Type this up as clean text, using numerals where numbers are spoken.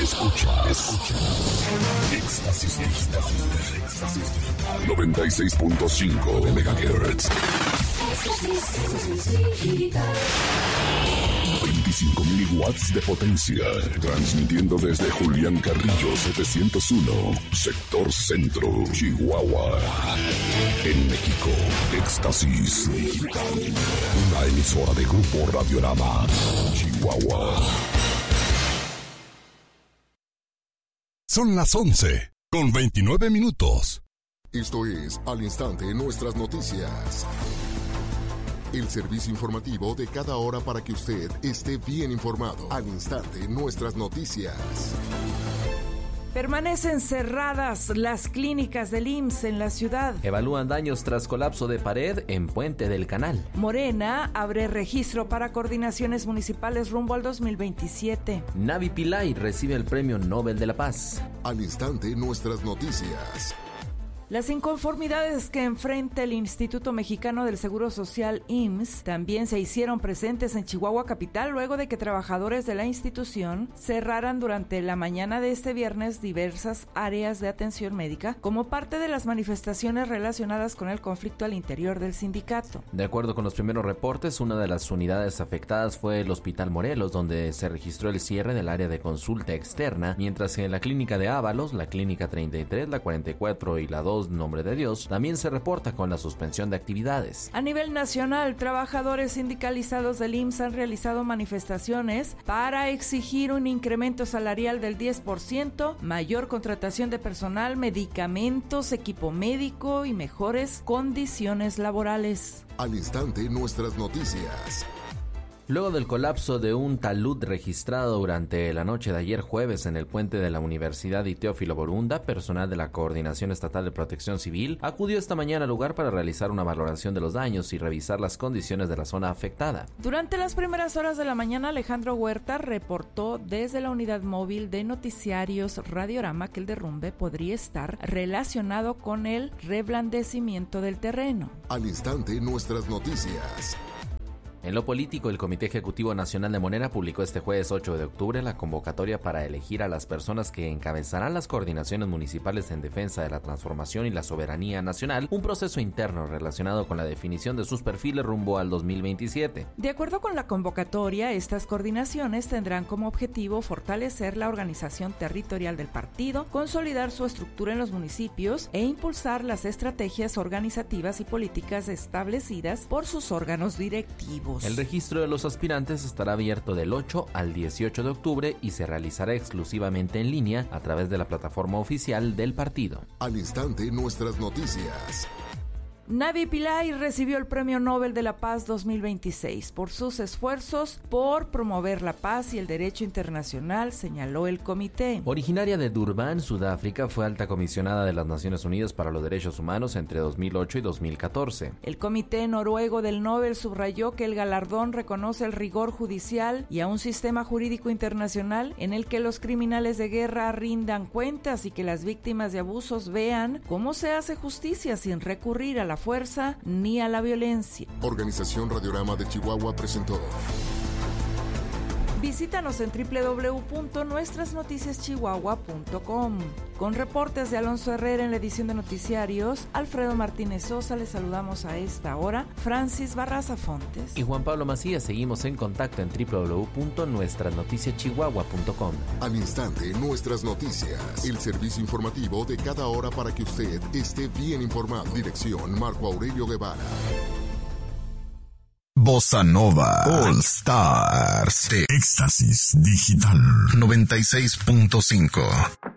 Escuchas. Éxtasis Digital. 96.5 MHz. 25.000 watts de potencia. Transmitiendo desde Julián Carrillo 701, Sector Centro, Chihuahua. En México, Éxtasis Digital. Una emisora de Grupo Radiorama, Chihuahua. Son las 11, con 29 minutos. Esto es Al Instante Nuestras Noticias. El servicio informativo de cada hora para que usted esté bien informado. Al Instante Nuestras Noticias. Permanecen cerradas las clínicas del IMSS en la ciudad. Evalúan daños tras colapso de pared en Puente del Canal. Morena abre registro para coordinaciones municipales rumbo al 2027. Navi Pillay recibe el Premio Nobel de la Paz. Al Instante Nuestras Noticias. Las inconformidades que enfrenta el Instituto Mexicano del Seguro Social IMSS también se hicieron presentes en Chihuahua capital luego de que trabajadores de la institución cerraran durante la mañana de este viernes diversas áreas de atención médica como parte de las manifestaciones relacionadas con el conflicto al interior del sindicato. De acuerdo con los primeros reportes, una de las unidades afectadas fue el Hospital Morelos, donde se registró el cierre del área de consulta externa, mientras que en la clínica de Ábalos, la clínica 33, la 44 y la 2 Nombre de Dios, también se reporta con la suspensión de actividades. A nivel nacional, trabajadores sindicalizados del IMSS han realizado manifestaciones para exigir un incremento salarial del 10%, mayor contratación de personal, medicamentos, equipo médico y mejores condiciones laborales. Al Instante Nuestras Noticias. Luego del colapso de un talud registrado durante la noche de ayer jueves en el puente de la Universidad y Teófilo Borunda, personal de la Coordinación Estatal de Protección Civil acudió esta mañana al lugar para realizar una valoración de los daños y revisar las condiciones de la zona afectada. Durante las primeras horas de la mañana, Alejandro Huerta reportó desde la unidad móvil de noticiarios Radiorama que el derrumbe podría estar relacionado con el reblandecimiento del terreno. Al Instante Nuestras Noticias. En lo político, el Comité Ejecutivo Nacional de Morena publicó este jueves 8 de octubre la convocatoria para elegir a las personas que encabezarán las coordinaciones municipales en defensa de la transformación y la soberanía nacional, un proceso interno relacionado con la definición de sus perfiles rumbo al 2027. De acuerdo con la convocatoria, estas coordinaciones tendrán como objetivo fortalecer la organización territorial del partido, consolidar su estructura en los municipios e impulsar las estrategias organizativas y políticas establecidas por sus órganos directivos. El registro de los aspirantes estará abierto del 8 al 18 de octubre y se realizará exclusivamente en línea a través de la plataforma oficial del partido. Al Instante Nuestras Noticias. Navi Pillay recibió el Premio Nobel de la Paz 2026 por sus esfuerzos por promover la paz y el derecho internacional, señaló el comité. Originaria de Durban, Sudáfrica, fue alta comisionada de las Naciones Unidas para los Derechos Humanos entre 2008 y 2014. El comité noruego del Nobel subrayó que el galardón reconoce el rigor judicial y a un sistema jurídico internacional en el que los criminales de guerra rindan cuentas y que las víctimas de abusos vean cómo se hace justicia sin recurrir a la fuerza ni a la violencia. Organización Radiorama de Chihuahua presentó. Visítanos en www.nuestrasnoticiaschihuahua.com. Con reportes de Alonso Herrera en la edición de noticiarios, Alfredo Martínez Sosa, les saludamos a esta hora, Francis Barraza Fontes y Juan Pablo Macías. Seguimos en contacto en www.nuestrasnoticiaschihuahua.com. Al Instante Nuestras Noticias, el servicio informativo de cada hora para que usted esté bien informado. Dirección Marco Aurelio Guevara. Bossa Nova All Stars de Éxtasis Digital 96.5.